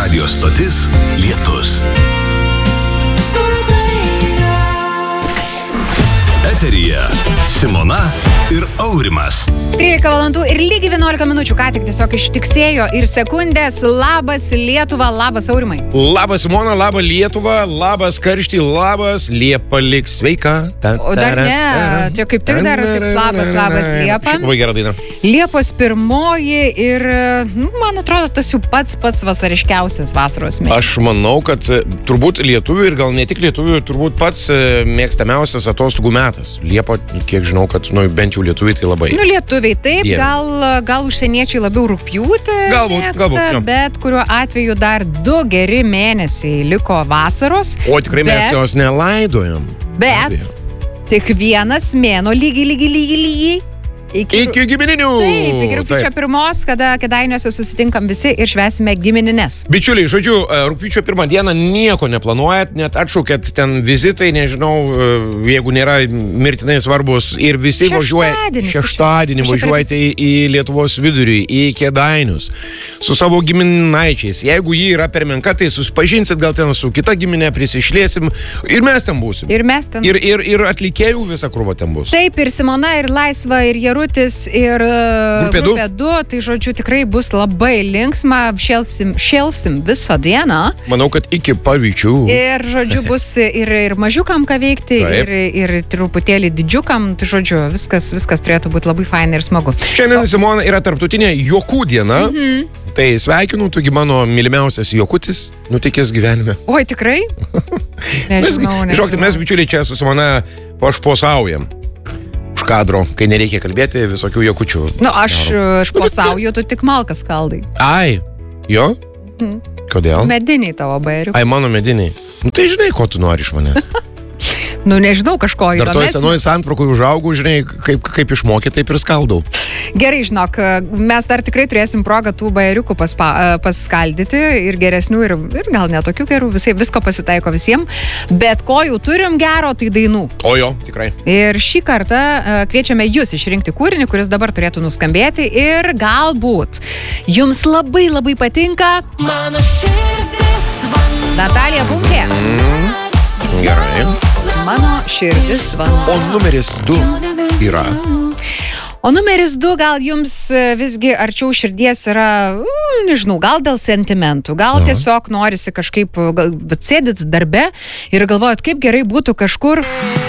Radio stotis Lietus. Eteryje Simona ir Aurimas. 13 valandų ir lygiai 11 minučių, ką tik tiesiog ištiksėjo ir sekundės. Labas Lietuva, labas Aurimai. Labas Simona, labas Lietuva, labas karštį, labas Liepa liks sveika. O dar ne, čia kaip tik dar labas Liepa. Šiaip labai gera daina. Liepos 1 ir, man atrodo, tas jau pats vasariškiausias vasaros mėnesys. Aš manau, kad turbūt lietuvių ir gal ne tik lietuvių, turbūt pats mėgstamiausias atostogų metas. Liepa, kiek žinau, kad bent jau lietuviai tai labai. Lietuviai taip, gal užsieniečiai labiau rugpjūtį galbūt, bet kuriuo atveju dar 2 geri mėnesiai liko vasaros. O tikrai mes jos nelaidojam. Bet tik vienas mėnuo lygiai. Iki gimininių. Taip, iki rugpjūčio 1, kada Kėdainiuose susitinkam visi ir švęsime giminines. Bičiuliai, žodžiu, rugpjūčio 1 dieną nieko neplanuojat, net atšaukėt ten vizitai, nežinau, jeigu nėra mirtinai svarbus ir visi šeštadienį važiuojate į Lietuvos vidurį, į Kėdainius su savo giminaičiais. Jeigu ji yra per menka, tai susipažinsit gal ten su kita giminė, prisišliesim ir mes ten būsim. Ir atlikėjų visą krūvą ten bus. Taip, ir Simona, ir Laisva, ir Jarutis, ir Grupė 2, tai žodžiu tikrai bus labai linksma, šėlsim visą dieną. Manau, kad iki pavyzdžių. Ir žodžiu bus ir mažiukam ką veikti, ir truputėlį didžiukam, tai žodžiu viskas turėtų būti labai fainai ir smagu. Šiandien, Simona, yra tarptautinė juokų diena. Tai sveikinu, tugi mano mylimiausias juokutis nutikęs gyvenime. Oi, tikrai? Nežinau. Žinokite, mes bičiuliai čia su Simona pašposaujam. Už kadro, kai nereikia kalbėti, visokių juokučių. Aš posauju, tu tik malkas kaldai. Ai, jo? Kodėl? Mediniai tavo bajeriukai. Ai, mano mediniai. Tai žinai, ko tu nori iš manęs. Nežinau, kažko įdomesnio. Dar toj senoj santvarkoj užaugau, žinai, kaip išmokė, taip ir skaldau. Gerai, žinok, mes dar tikrai turėsim progą tų bajeriukų paskaldyti ir geresnių, ir gal netokių gerų, visko pasitaiko visiems, bet ko jau turim gero, tai dainų. O jo, tikrai. Ir šį kartą kviečiame jūs išrinkti kūrinį, kuris dabar turėtų nuskambėti ir galbūt jums labai patinka Mano širdis vanduo. Natalija Bunkė. Gerai. Mano širdis vanduo. O numeris 2 yra? O numeris 2 gal jums visgi arčiau širdies yra, nežinau, gal dėl sentimentų, gal tiesiog norisi kažkaip, sėdit darbe ir galvojat, kaip gerai būtų kažkur...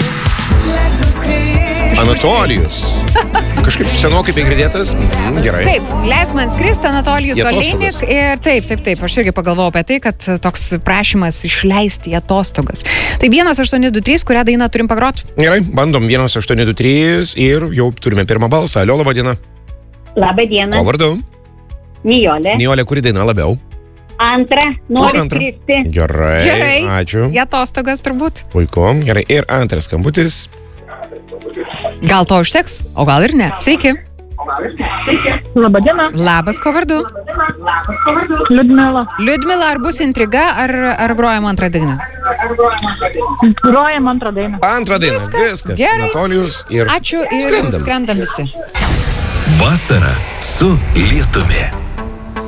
Anatolijus. Kažkaip senokai tai girdėtas. Gerai. Taip, leis man skristi Anatolijus Oleinik ir taip, aš irgi pagalvojau apie tai, kad toks prašymas išleisti į atostogas. Tai 1823, kurią dainą turim pagrot? Gerai, bandom 1823 ir jau turime pirmą balsą. Alio, laba diena. Labą dieną. O vardu? Nijolė. Nijolė, kuri daina labiau? Antra, noriu skristi. Gerai, ačiū. Į atostogas turbūt. Puiku, gerai. Ir antras skambutis. Gal to užteks, o gal ir ne. Sveiki. Labą dieną. Labas, ko vardu? Liudmila. Liudmila, ar bus intriga, ar grojam antrą dainą? Grojam antrą dainą. Antrą dainą, viskas. Gerai. Anatolijus ir ačiū ir skrendam visi. Vasara su Lietumi.